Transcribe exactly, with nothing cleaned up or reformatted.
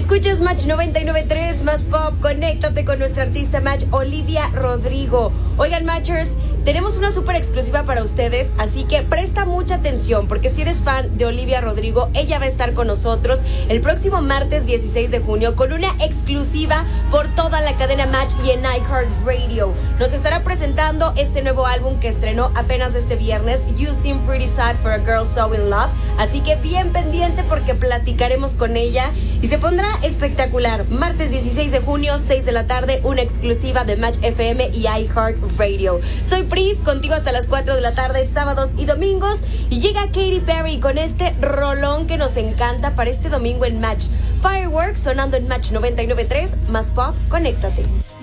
Escuchas Match noventa y nueve punto tres, más pop. Conéctate con nuestra artista Match, Olivia Rodrigo. Oigan, Matchers, tenemos una súper exclusiva para ustedes, así que presta mucha atención, porque si eres fan de Olivia Rodrigo, ella va a estar con nosotros el próximo martes dieciséis de junio con una exclusiva por toda la cadena Match y en iHeartRadio. Nos estará presentando este nuevo álbum que estrenó apenas este viernes, You Seem Pretty Sad for a Girl So In Love, así que bien pendiente porque platicaremos con ella y se pondrá espectacular. Martes dieciséis de junio, seis de la tarde, una exclusiva de Match F M y iHeartRadio. Soy Pris, contigo hasta las cuatro de la tarde, sábados y domingos. Y llega Katy Perry con este rolón que nos encanta para este domingo en Match. Fireworks sonando en Match noventa y nueve punto tres, más pop, conéctate.